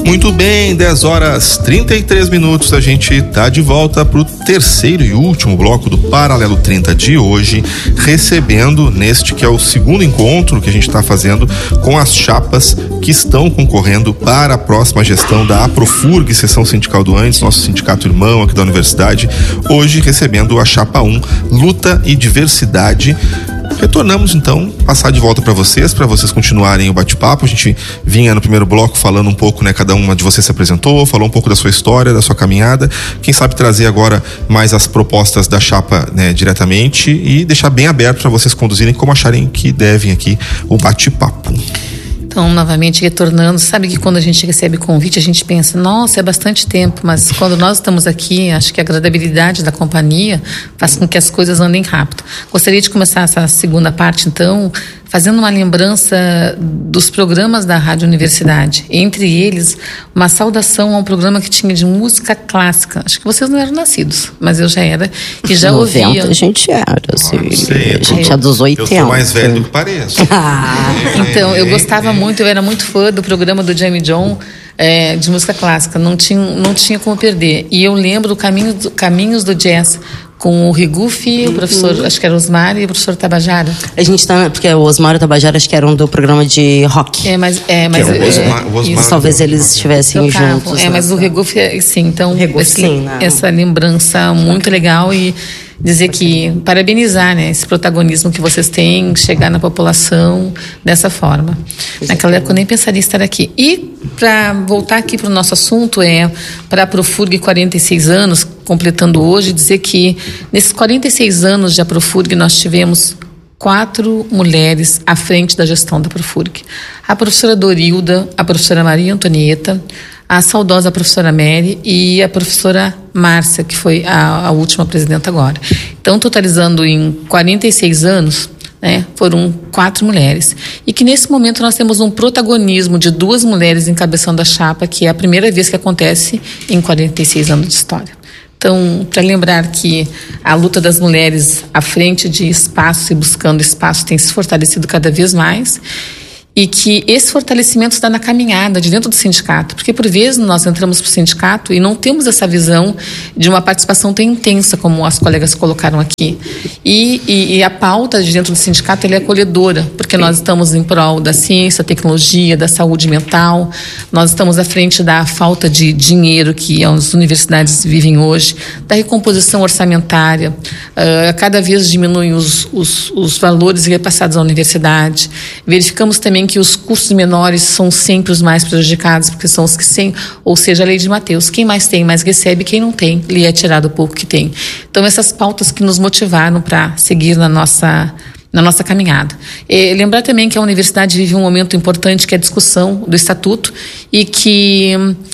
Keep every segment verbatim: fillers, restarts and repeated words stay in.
Muito bem, dez horas e trinta e três minutos, a gente tá de volta pro terceiro e último bloco do Paralelo trinta de hoje, recebendo neste que é o segundo encontro que a gente tá fazendo com as chapas que estão concorrendo para a próxima gestão da Aprofurg, Seção Sindical do Andes, nosso sindicato irmão aqui da universidade, hoje recebendo a chapa um, Luta e Diversidade. Retornamos então, passar de volta para vocês, para vocês continuarem o bate-papo. A gente vinha no primeiro bloco falando um pouco, né, cada uma de vocês se apresentou, falou um pouco da sua história, da sua caminhada. Quem sabe trazer agora mais as propostas da chapa, né, diretamente e deixar bem aberto para vocês conduzirem como acharem que devem aqui o bate-papo. Então, novamente, retornando, sabe que quando a gente recebe convite, a gente pensa, nossa, é bastante tempo, mas quando nós estamos aqui, acho que a agradabilidade da companhia faz com que as coisas andem rápido. Gostaria de começar essa segunda parte, então, fazendo uma lembrança dos programas da Rádio Universidade. Entre eles, uma saudação a um programa que tinha de música clássica. Acho que vocês não eram nascidos, mas eu já era, e já ouvia. noventa a gente era, assim, ah, sei, a gente é dos oitenta. Eu sou mais velho do que pareço. Ah, então, eu gostava muito, eu era muito fã do programa do Jamie John, é, de música clássica, não tinha, não tinha como perder. E eu lembro Caminho do, Caminhos do Jazz, com o Rigufi, o professor, uhum. acho que era o Osmar, e o professor Tabajara. A gente tá, porque o Osmar e o Tabajara acho que eram do programa de rock. É, mas... É, mas é, o Osmar, o Osmar, talvez eles estivessem juntos. É, né? mas o Rigufi, sim, então... Rigufi, esse, sim, né? Essa lembrança muito legal e dizer que, parabenizar, né, esse protagonismo que vocês têm, chegar na população dessa forma. Naquela época eu nem pensaria em estar aqui. E, para voltar aqui para o nosso assunto, é para a Aprofurg quarenta e seis anos, completando hoje, dizer que nesses quarenta e seis anos de Aprofurg nós tivemos quatro mulheres à frente da gestão da Aprofurg. A professora Dorilda, a professora Maria Antonieta, a saudosa professora Mary e a professora Márcia, que foi a, a última presidenta agora. Então, totalizando em quarenta e seis anos, né, foram quatro mulheres. E que nesse momento nós temos um protagonismo de duas mulheres encabeçando a chapa, que é a primeira vez que acontece em quarenta e seis anos de história. Então, para lembrar que a luta das mulheres à frente de espaço e buscando espaço tem se fortalecido cada vez mais, e que esse fortalecimento está na caminhada de dentro do sindicato, porque por vezes nós entramos para o sindicato e não temos essa visão de uma participação tão intensa como as colegas colocaram aqui. E, e, e a pauta de dentro do sindicato ela é acolhedora, porque nós estamos em prol da ciência, tecnologia, da saúde mental, nós estamos à frente da falta de dinheiro que as universidades vivem hoje, da recomposição orçamentária, uh, cada vez diminuem os, os, os valores repassados à universidade. Verificamos também que os custos menores são sempre os mais prejudicados, porque são os que têm, ou seja, a lei de Mateus, quem mais tem, mais recebe, quem não tem, lhe é tirado o pouco que tem. Então, essas pautas que nos motivaram para seguir na nossa, na nossa caminhada. E lembrar também que a universidade vive um momento importante, que é a discussão do estatuto, e que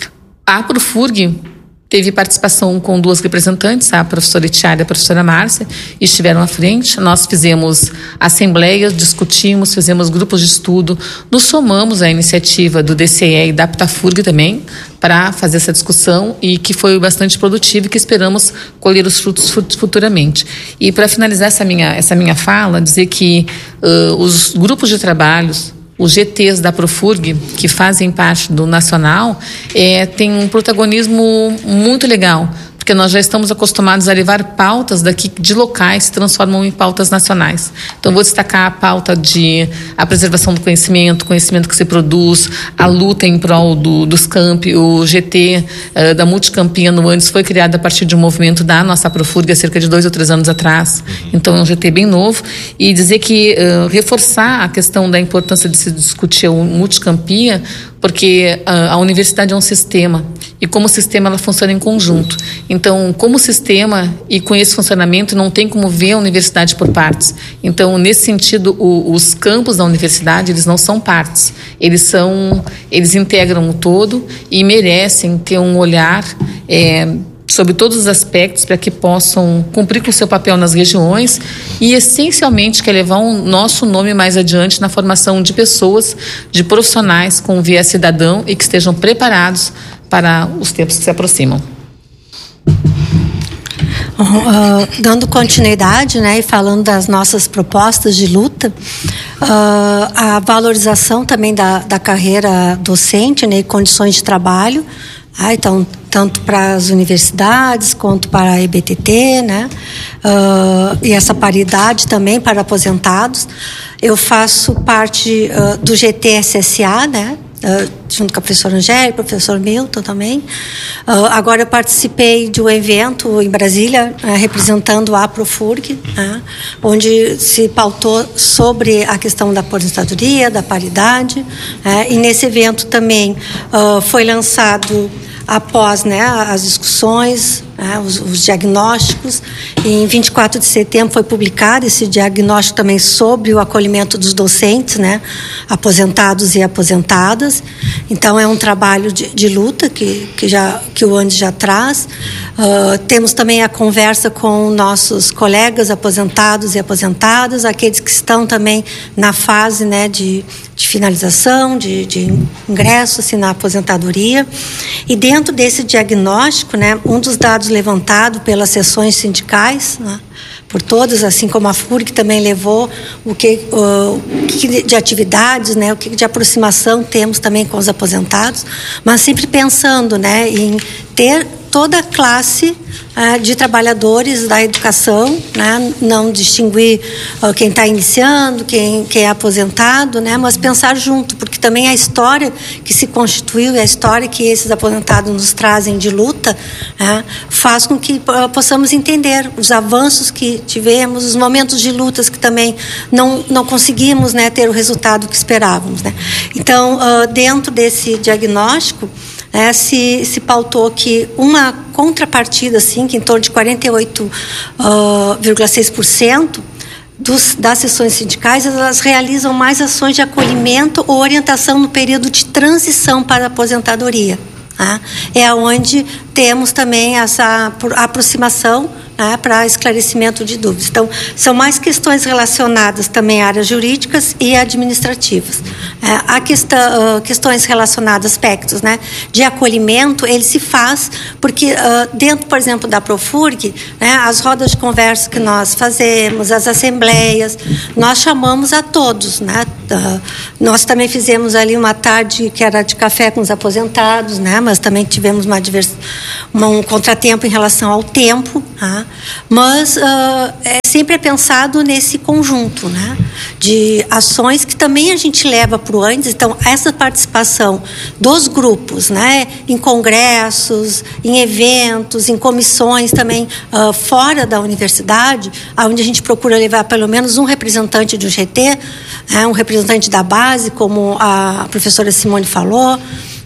a Aprofurg teve participação com duas representantes, a professora Itiara e a professora Márcia, estiveram à frente. Nós fizemos assembleias, discutimos, fizemos grupos de estudo, nos somamos à iniciativa do D C E e da Aptafurg também, para fazer essa discussão, e que foi bastante produtiva e que esperamos colher os frutos futuramente. E para finalizar essa minha, essa minha fala, dizer que uh, os grupos de trabalhos, os G Tês da Aprofurg, que fazem parte do Nacional, é, tem um protagonismo muito legal, porque nós já estamos acostumados a levar pautas daqui de locais se transformam em pautas nacionais. Então, vou destacar a pauta de a preservação do conhecimento, conhecimento que se produz, a luta em prol do, dos campi, o G T uh, da Multicampia no Andes foi criado a partir de um movimento da nossa Aprofurg há cerca de dois ou três anos atrás. Então, é um G T bem novo. E dizer que, uh, reforçar a questão da importância de se discutir o Multicampia, porque uh, a universidade é um sistema, e como sistema ela funciona em conjunto. Então, como sistema e com esse funcionamento, não tem como ver a universidade por partes. Então, nesse sentido, o, os campos da universidade, eles não são partes, eles são, eles integram o todo e merecem ter um olhar é, sobre todos os aspectos para que possam cumprir com o seu papel nas regiões e, essencialmente, quer levar o nosso nome mais adiante na formação de pessoas, de profissionais com viés cidadão e que estejam preparados para os tempos que se aproximam. Uh, dando continuidade, né, e falando das nossas propostas de luta, uh, a valorização também da, da carreira docente, né, e condições de trabalho, ah, então, tanto para as universidades quanto para a E B T T, né, uh, e essa paridade também para aposentados. Eu faço parte uh, do G T S S A, né, Uh, junto com a professora Angélica, o professor Milton também. Uh, agora eu participei de um evento em Brasília, uh, representando a Profurg, uh, onde se pautou sobre a questão da aposentadoria, da paridade, uh, e nesse evento também uh, foi lançado, após, né, as discussões, né, os, os diagnósticos, e em vinte e quatro de setembro foi publicado esse diagnóstico também sobre o acolhimento dos docentes, né, aposentados e aposentadas. Então é um trabalho de, de luta que, que, já, que o Andes já traz. Uh, temos também a conversa com nossos colegas aposentados e aposentadas, aqueles que estão também na fase, né, de, de finalização, de, de ingresso assim, na aposentadoria. E dentro desse diagnóstico, né, um dos dados levantado pelas seções sindicais, né, por todas, assim como a F U R, que também levou o que, o, o que de atividades, né, o que de aproximação temos também com os aposentados, mas sempre pensando, né, em ter toda a classe uh, de trabalhadores da educação, né, não distinguir uh, quem está iniciando, quem, quem é aposentado, né, mas pensar junto, porque também a história que se constituiu e a história que esses aposentados nos trazem de luta, né, faz com que uh, possamos entender os avanços que tivemos, os momentos de lutas que também não, não conseguimos, né, ter o resultado que esperávamos, né. Então, uh, dentro desse diagnóstico, É, se, se pautou que uma contrapartida, assim, que em torno de quarenta e oito vírgula seis por cento dos, das seções sindicais, elas realizam mais ações de acolhimento ou orientação no período de transição para a aposentadoria. Tá? É onde temos também essa aproximação, né, para esclarecimento de dúvidas. Então, são mais questões relacionadas também a áreas jurídicas e administrativas. É, há questão, uh, questões relacionadas a aspectos, né, de acolhimento, ele se faz porque uh, dentro, por exemplo, da Profurg, né, as rodas de conversa que nós fazemos, as assembleias, nós chamamos a todos, né, uh, nós também fizemos ali uma tarde que era de café com os aposentados, né, mas também tivemos uma divers... um contratempo em relação ao tempo, né? Mas uh, é sempre pensado nesse conjunto, né, de ações que também a gente leva para o Andes. Então, essa participação dos grupos, né, em congressos, em eventos, em comissões também uh, fora da universidade, onde a gente procura levar pelo menos um representante do G T, né, um representante da base, como a professora Simone falou,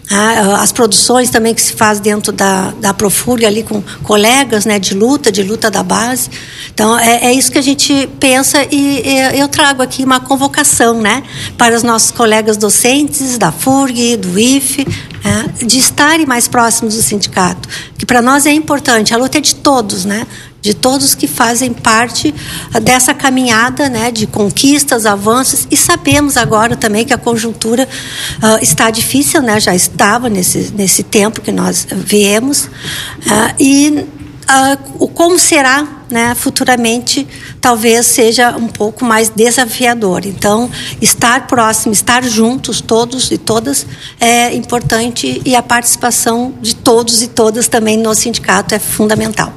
as produções também que se faz dentro da, da Profurg ali com colegas, né, de luta, de luta da base. Então, é, é isso que a gente pensa e, e eu trago aqui uma convocação, né, para os nossos colegas docentes da F U R G, do I F E, né, de estarem mais próximos do sindicato, que para nós é importante, a luta é de todos, né, de todos que fazem parte dessa caminhada, né, de conquistas, avanços, e sabemos agora também que a conjuntura uh, está difícil, né, já estava nesse, nesse tempo que nós viemos, uh, e uh, o como será, né, futuramente, talvez seja um pouco mais desafiador. Então, estar próximo, estar juntos, todos e todas, é importante, e a participação de todos e todas também no sindicato é fundamental.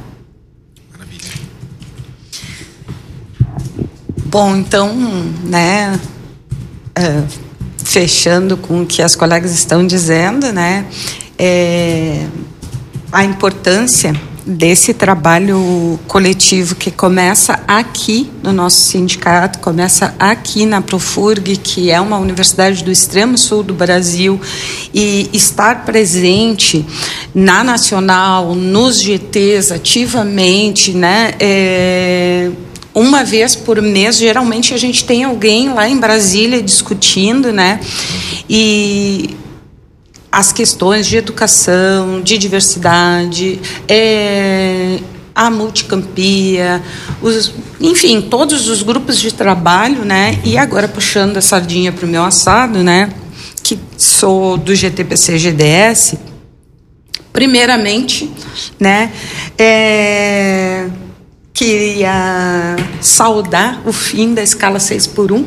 Bom, então, né, é, fechando com o que as colegas estão dizendo, né, é, a importância desse trabalho coletivo que começa aqui no nosso sindicato, começa aqui na Profurg, que é uma universidade do extremo sul do Brasil, e estar presente na Nacional, nos G Tês ativamente, né, é, uma vez por mês, geralmente a gente tem alguém lá em Brasília discutindo, né? E as questões de educação, de diversidade, é, a multicampia, os, enfim, todos os grupos de trabalho, né? E agora puxando a sardinha para o meu assado, né? Que sou do G T P C G D S, primeiramente, né, é, queria saudar o fim da escala seis por um,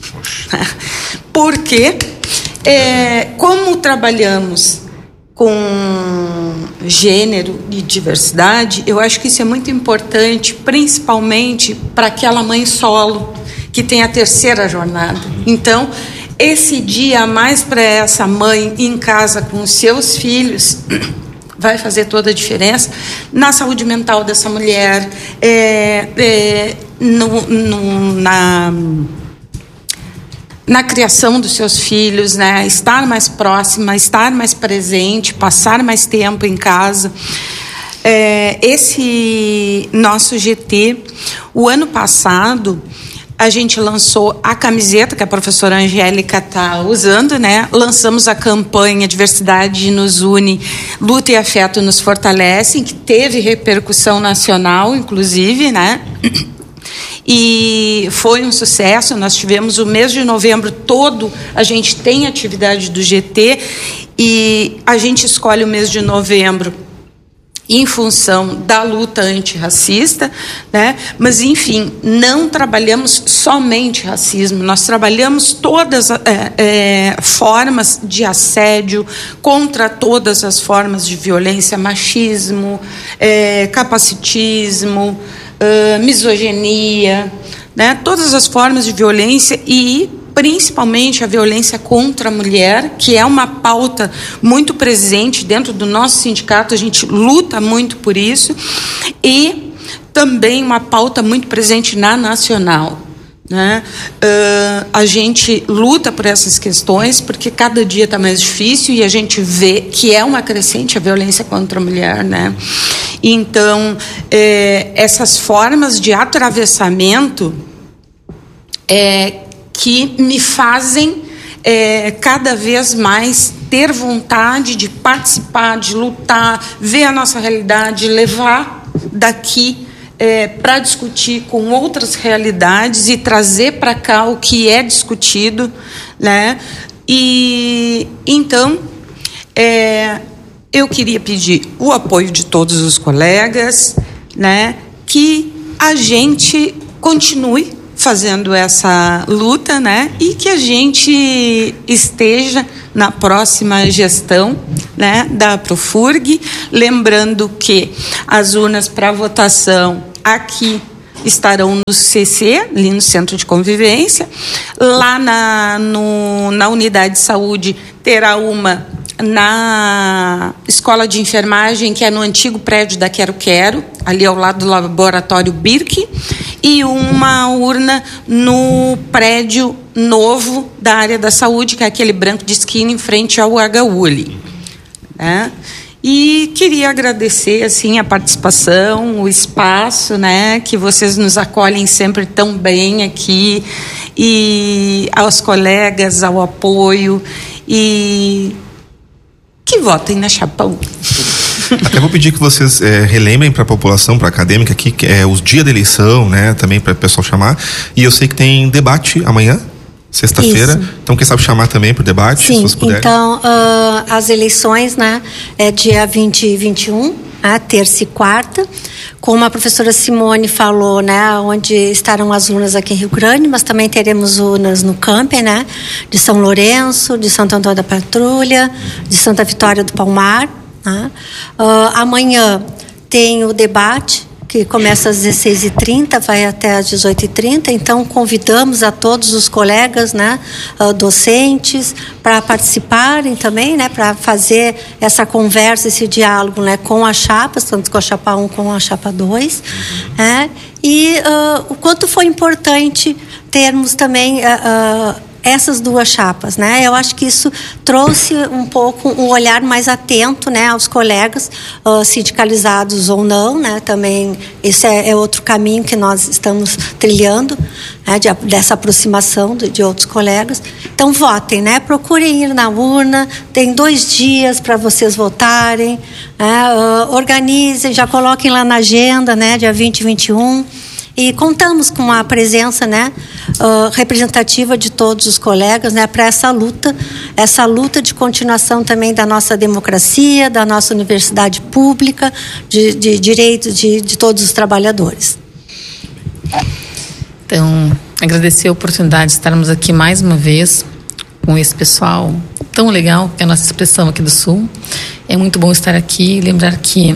porque é, como trabalhamos com gênero e diversidade, eu acho que isso é muito importante, principalmente para aquela mãe solo que tem a terceira jornada. Então, esse dia a mais para essa mãe em casa com os seus filhos vai fazer toda a diferença na saúde mental dessa mulher, é, é, no, no, na, na criação dos seus filhos, né? Estar mais próxima, estar mais presente, passar mais tempo em casa. É, esse nosso G T, o ano passado, a gente lançou a camiseta que a professora Angélica está usando, né? Lançamos a campanha Diversidade nos une, luta e afeto nos fortalecem, que teve repercussão nacional, inclusive, né? E foi um sucesso. Nós tivemos o mês de novembro todo, a gente tem atividade do G T e a gente escolhe o mês de novembro em função da luta antirracista, né? Mas, enfim, não trabalhamos somente racismo, nós trabalhamos todas as é, é, formas de assédio, contra todas as formas de violência, machismo, é, capacitismo, é, misoginia, né? Todas as formas de violência e principalmente a violência contra a mulher, que é uma pauta muito presente dentro do nosso sindicato, a gente luta muito por isso, e também uma pauta muito presente na nacional, né? Uh, a gente luta por essas questões porque cada dia está mais difícil e a gente vê que é uma crescente a violência contra a mulher, né? Então, eh, essas formas de atravessamento é que me fazem é, cada vez mais ter vontade de participar, de lutar, ver a nossa realidade, levar daqui é, para discutir com outras realidades e trazer para cá o que é discutido, né? E então é, eu queria pedir o apoio de todos os colegas, né? Que a gente continue fazendo essa luta, né? E que a gente esteja na próxima gestão, né, da Profurg, lembrando que as urnas para votação aqui estarão no C C, ali no Centro de Convivência, lá na, no, na unidade de saúde terá uma na escola de enfermagem, que é no antigo prédio da Quero Quero, ali ao lado do laboratório Birk, e uma urna no prédio novo da área da saúde, que é aquele branco de esquina em frente ao H U L, né? E queria agradecer assim a participação, o espaço, né, que vocês nos acolhem sempre tão bem aqui, e aos colegas, ao apoio, e que votem na Chapão. Até vou pedir que vocês é, relembrem para a população, para a acadêmica aqui, que é os dias da eleição, né? Também para o pessoal chamar. E eu sei que tem debate amanhã, sexta-feira. Então, quem sabe chamar também para o debate, Sim, se vocês puderem. Então, uh, as eleições, né? É dia vinte e vinte e um, a terça e quarta. Como a professora Simone falou, né? Onde estarão as urnas aqui em Rio Grande, mas também teremos urnas no camping, né? De São Lourenço, de Santo Antônio da Patrulha, de Santa Vitória do Palmar. Né? Uh, amanhã tem o debate, que começa às dezesseis e trinta, vai até às dezoito e trinta, então convidamos a todos os colegas, né, uh, docentes, para participarem também, né, para fazer essa conversa, esse diálogo, né, com as chapas, tanto com a chapa um como a chapa dois, uhum. né, e uh, o quanto foi importante termos também uh, uh, essas duas chapas, né? Eu acho que isso trouxe um pouco um olhar mais atento, né, aos colegas, uh, sindicalizados ou não, né? Também esse é, é outro caminho que nós estamos trilhando, né, de, dessa aproximação de, de outros colegas. Então votem, né? Procurem ir na urna. Tem dois dias para vocês votarem. Né? Uh, organizem, já coloquem lá na agenda, né? Dia vinte e vinte e um. E contamos com a presença, né, uh, representativa de todos os colegas, né, para essa luta, essa luta de continuação também da nossa democracia, da nossa universidade pública, de, de direitos de, de todos os trabalhadores. Então, agradecer a oportunidade de estarmos aqui mais uma vez com esse pessoal tão legal, que é a nossa expressão aqui do Sul. É muito bom estar aqui e lembrar que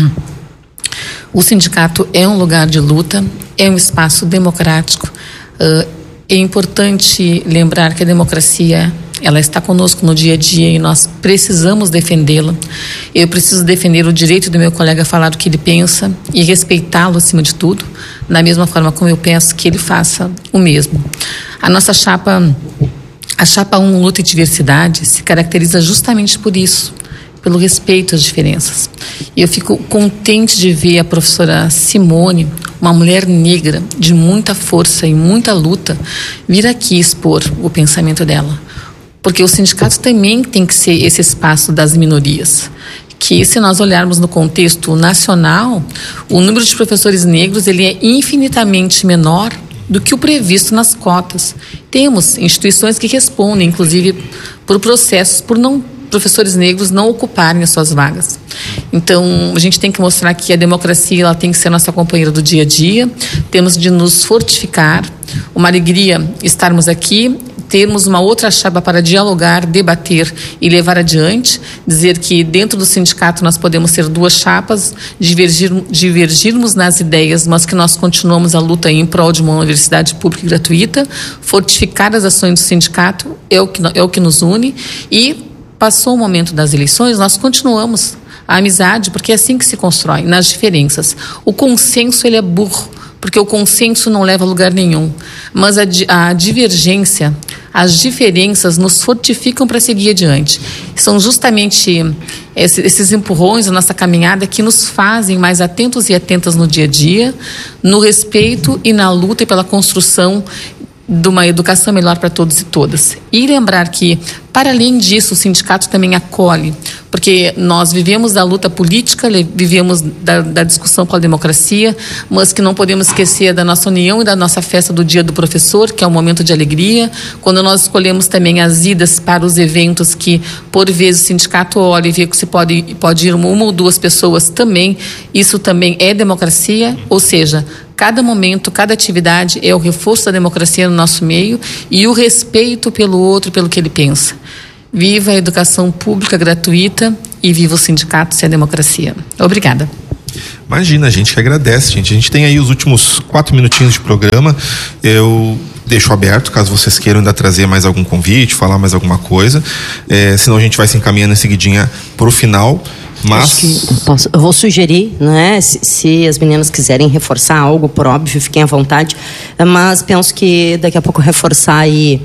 o sindicato é um lugar de luta, é um espaço democrático. Uh, é importante lembrar que a democracia, ela está conosco no dia a dia e nós precisamos defendê-la. Eu preciso defender o direito do meu colega a falar o que ele pensa e respeitá-lo acima de tudo, da mesma forma como eu peço que ele faça o mesmo. A nossa chapa, a chapa um Luta e Diversidade, se caracteriza justamente por isso, pelo respeito às diferenças. E eu fico contente de ver a professora Simone, uma mulher negra de muita força e muita luta, vir aqui expor o pensamento dela. Porque o sindicato também tem que ser esse espaço das minorias. Que se nós olharmos no contexto nacional, o número de professores negros ele é infinitamente menor do que o previsto nas cotas. Temos instituições que respondem, inclusive, por processos, por não professores negros não ocuparem as suas vagas. Então, a gente tem que mostrar que a democracia ela tem que ser nossa companheira do dia a dia, temos de nos fortificar, uma alegria estarmos aqui, termos uma outra chapa para dialogar, debater e levar adiante, dizer que dentro do sindicato nós podemos ser duas chapas, divergir, divergirmos nas ideias, mas que nós continuamos a luta em prol de uma universidade pública e gratuita, fortificar as ações do sindicato é o que, é o que nos une e passou o momento das eleições, nós continuamos a amizade, porque é assim que se constrói, nas diferenças. O consenso, ele é burro, porque o consenso não leva a lugar nenhum. Mas a, a divergência, as diferenças nos fortificam para seguir adiante. São justamente esses, esses empurrões da nossa caminhada que nos fazem mais atentos e atentas no dia a dia, no respeito e na luta e pela construção de uma educação melhor para todos e todas. E lembrar que, para além disso, o sindicato também acolhe, porque nós vivemos da luta política, vivemos da, da discussão pela democracia, mas que não podemos esquecer da nossa união e da nossa festa do Dia do Professor, que é um momento de alegria, quando nós escolhemos também as idas para os eventos que, por vezes, o sindicato olha e vê que se pode, pode ir uma, uma ou duas pessoas também, isso também é democracia, ou seja, cada momento, cada atividade é o reforço da democracia no nosso meio e o respeito pelo outro, pelo que ele pensa. Viva a educação pública gratuita e viva o sindicato sem a democracia. Obrigada. Imagina, a gente que agradece, gente. A gente tem aí os últimos quatro minutinhos de programa. Eu deixo aberto, caso vocês queiram ainda trazer mais algum convite, falar mais alguma coisa. É, senão a gente vai se encaminhando em seguidinha pro final. Mas eu, posso, eu vou sugerir, né? Se, se as meninas quiserem reforçar algo, por óbvio, fiquem à vontade. Mas penso que daqui a pouco reforçar aí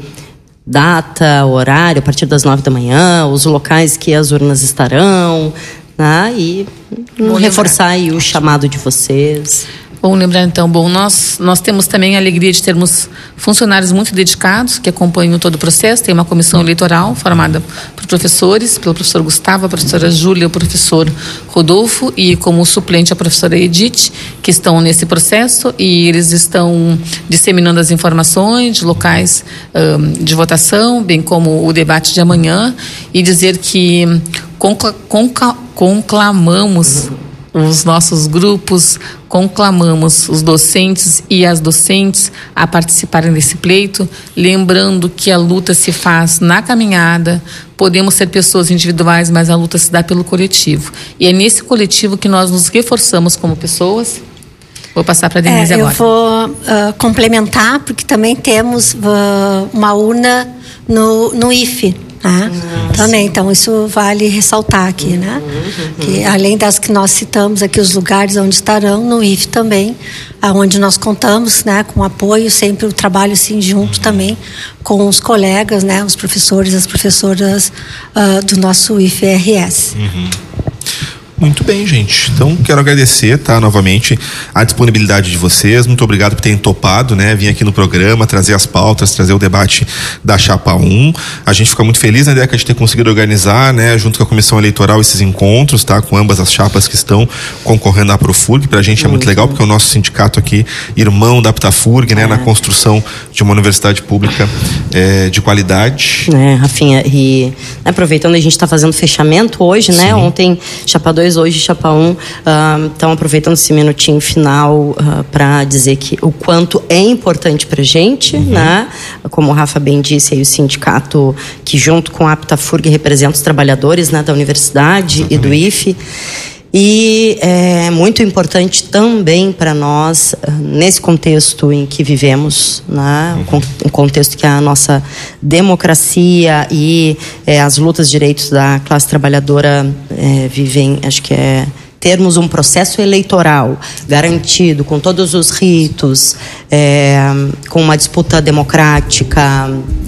data, horário, a partir das nove da manhã, os locais que as urnas estarão, né? E Bom reforçar lembrar. aí o chamado de vocês. Bom lembrar então, bom, nós, nós temos também a alegria de termos funcionários muito dedicados que acompanham todo o processo. Tem uma comissão eleitoral formada por professores, pelo professor Gustavo, a professora Júlia, o professor Rodolfo e como suplente a professora Edith, que estão nesse processo e eles estão disseminando as informações de locais um, de votação, bem como o debate de amanhã, e dizer que concla, concla, conclamamos os nossos grupos, conclamamos os docentes e as docentes a participarem desse pleito, lembrando que a luta se faz na caminhada, podemos ser pessoas individuais, mas a luta se dá pelo coletivo. E é nesse coletivo que nós nos reforçamos como pessoas. Vou passar para a Denise é, agora. Eu vou uh, complementar, porque também temos uh, uma urna no, no I F E. Né? Também, então isso vale ressaltar aqui, né? Que além das que nós citamos aqui, os lugares onde estarão, no I F E também, aonde nós contamos, né, com apoio, sempre o trabalho assim junto também com os colegas, né, os professores, as professoras uh, do nosso I F R S. Uhum. Muito bem, gente. Então, quero agradecer, tá, novamente a disponibilidade de vocês. Muito obrigado por terem topado, né, vir aqui no programa, trazer as pautas, trazer o debate da Chapa um. A gente fica muito feliz, né, Deca, de ter conseguido organizar, né, junto com a Comissão Eleitoral, esses encontros, tá, com ambas as chapas que estão concorrendo à Profurg. Pra gente é muito, muito legal, porque é o nosso sindicato aqui, irmão da Aptafurg, né, é. na construção de uma universidade pública é, de qualidade. É, Rafinha, e né, aproveitando, a gente está fazendo fechamento hoje, né, Sim. ontem Chapa dois, hoje Chapa um, então uh, aproveitando esse minutinho final uh, para dizer que o quanto é importante pra gente, uhum. né, como o Rafa bem disse, aí o sindicato que junto com a Aptafurg representa os trabalhadores, né, da universidade Exatamente. E do I F E. E é muito importante também para nós, nesse contexto em que vivemos, né? Um contexto que a nossa democracia e é, as lutas de direitos da classe trabalhadora é, vivem, acho que é termos um processo eleitoral garantido, com todos os ritos, é, com uma disputa democrática,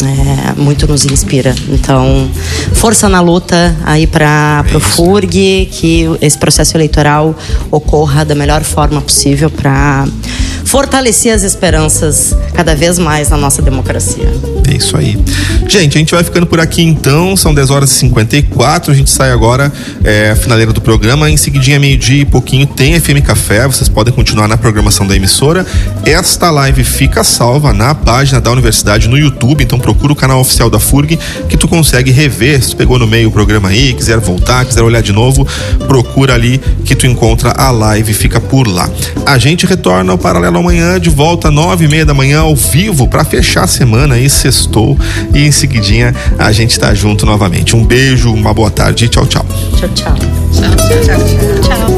é, muito nos inspira. Então, força na luta aí para a Profurg, que esse processo eleitoral ocorra da melhor forma possível para fortalecer as esperanças cada vez mais na nossa democracia. É isso aí. Gente, a gente vai ficando por aqui então, são dez horas e cinquenta e quatro, a gente sai agora, é, a finaleira do programa, em seguidinha, meio-dia e pouquinho, tem F M Café, vocês podem continuar na programação da emissora. Esta live fica salva na página da universidade no YouTube, então procura o canal oficial da Furg, que tu consegue rever, se tu pegou no meio o programa aí, quiser voltar, quiser olhar de novo, procura ali que tu encontra a live, fica por lá. A gente retorna ao Paralelo amanhã, de volta nove e meia da manhã, ao vivo, para fechar a semana aí, sextou, e em seguidinha a gente tá junto novamente. Um beijo, uma boa tarde, tchau, tchau. Tchau, tchau. Tchau, tchau, tchau. Tchau.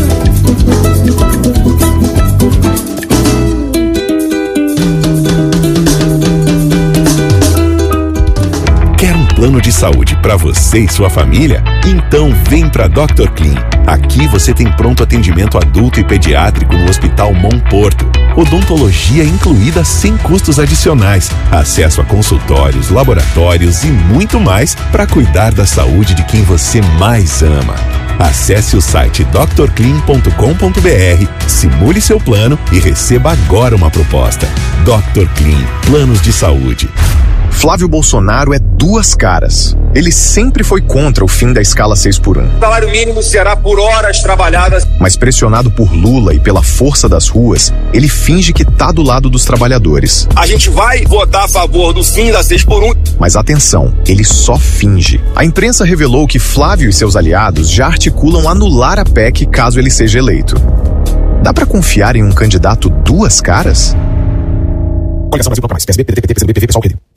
Quer um plano de saúde para você e sua família? Então vem para doutor Clean. Aqui você tem pronto atendimento adulto e pediátrico no Hospital Monporto. Odontologia incluída sem custos adicionais. Acesso a consultórios, laboratórios e muito mais para cuidar da saúde de quem você mais ama. Acesse o site doutor clean ponto com ponto b r, simule seu plano e receba agora uma proposta. doutor Clean, planos de saúde. Flávio Bolsonaro é duas caras. Ele sempre foi contra o fim da escala seis por um. O salário mínimo será por horas trabalhadas. Mas pressionado por Lula e pela força das ruas, ele finge que tá do lado dos trabalhadores. A gente vai votar a favor do fim da seis por um. Mas atenção, ele só finge. A imprensa revelou que Flávio e seus aliados já articulam anular a P E C caso ele seja eleito. Dá pra confiar em um candidato duas caras? Coligação Brasil Toca Mais, P S B, P D T, P T, P S B, P V, P SOL, P D.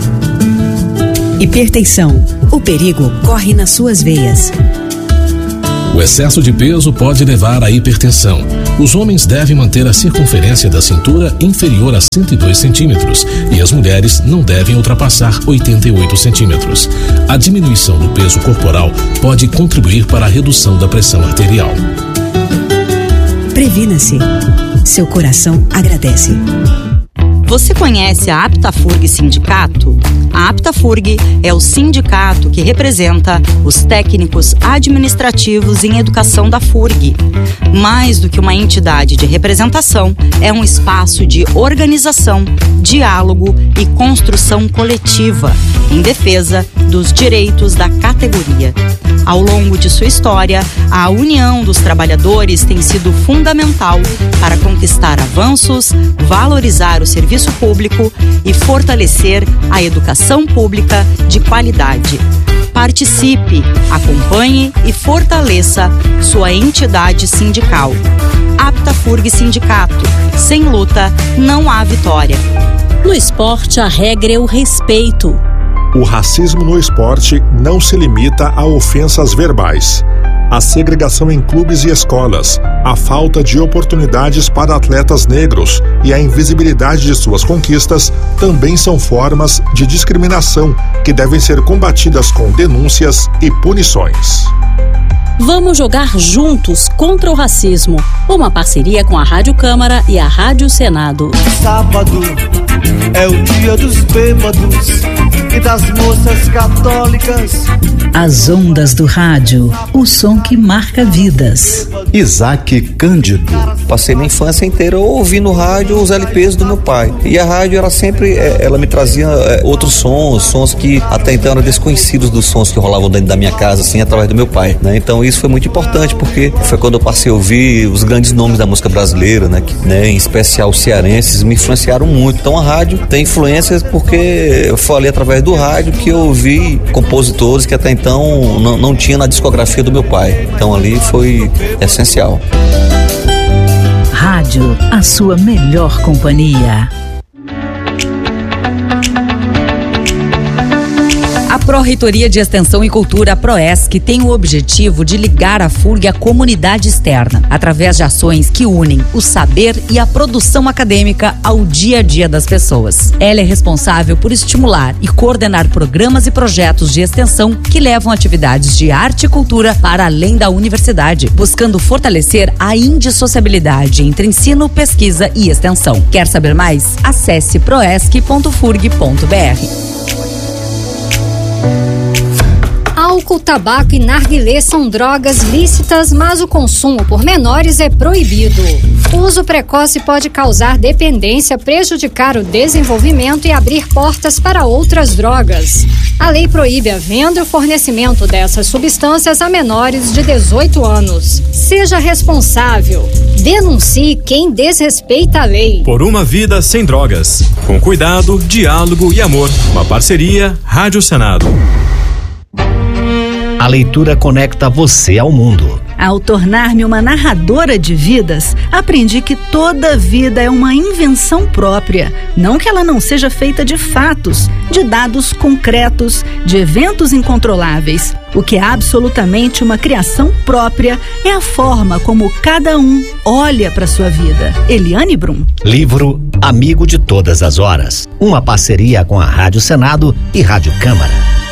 Hipertensão. O perigo corre nas suas veias. O excesso de peso pode levar à hipertensão. Os homens devem manter a circunferência da cintura inferior a cento e dois centímetros e as mulheres não devem ultrapassar oitenta e oito centímetros. A diminuição do peso corporal pode contribuir para a redução da pressão arterial. Previna-se. Seu coração agradece. Você conhece a Aptafurg Sindicato? A Aptafurg é o sindicato que representa os técnicos administrativos em educação da Furg. Mais do que uma entidade de representação, é um espaço de organização, diálogo e construção coletiva em defesa dos direitos da categoria. Ao longo de sua história, a união dos trabalhadores tem sido fundamental para conquistar avanços, valorizar o serviço público e fortalecer a educação pública de qualidade. Participe, acompanhe e fortaleça sua entidade sindical. Aptafurg Sindicato. Sem luta, não há vitória. No esporte, a regra é o respeito. O racismo no esporte não se limita a ofensas verbais. A segregação em clubes e escolas, a falta de oportunidades para atletas negros e a invisibilidade de suas conquistas também são formas de discriminação que devem ser combatidas com denúncias e punições. Vamos jogar juntos contra o racismo. Uma parceria com a Rádio Câmara e a Rádio Senado. Sábado é o dia dos bêbados. e das moças católicas. As ondas do rádio, o som que marca vidas. Isaac Cândido. Passei minha infância inteira ouvindo rádio, os L Ps do meu pai. E a rádio, ela sempre, ela me trazia outros sons, sons que até então eram desconhecidos dos sons que rolavam dentro da minha casa, assim, através do meu pai, né? Então isso foi muito importante, porque foi quando eu passei a ouvir os grandes nomes da música brasileira, né? Que, né, em especial os cearenses, me influenciaram muito. Então a rádio tem influências porque eu falei através do rádio que eu ouvi compositores que até então não, não tinha na discografia do meu pai. Então ali foi essencial. Rádio, a sua melhor companhia. A Pró-Reitoria de Extensão e Cultura, Proesc, tem o objetivo de ligar a F U R G à comunidade externa, através de ações que unem o saber e a produção acadêmica ao dia a dia das pessoas. Ela é responsável por estimular e coordenar programas e projetos de extensão que levam atividades de arte e cultura para além da universidade, buscando fortalecer a indissociabilidade entre ensino, pesquisa e extensão. Quer saber mais? Acesse proesc ponto furg ponto br. Álcool, tabaco e narguilé são drogas lícitas, mas o consumo por menores é proibido. O uso precoce pode causar dependência, prejudicar o desenvolvimento e abrir portas para outras drogas. A lei proíbe a venda e o fornecimento dessas substâncias a menores de dezoito anos. Seja responsável. Denuncie quem desrespeita a lei. Por uma vida sem drogas. Com cuidado, diálogo e amor. Uma parceria Rádio Senado. A leitura conecta você ao mundo. Ao tornar-me uma narradora de vidas, aprendi que toda vida é uma invenção própria. Não que ela não seja feita de fatos, de dados concretos, de eventos incontroláveis. O que é absolutamente uma criação própria é a forma como cada um olha para sua vida. Eliane Brum. Livro Amigo de Todas as Horas. Uma parceria com a Rádio Senado e Rádio Câmara.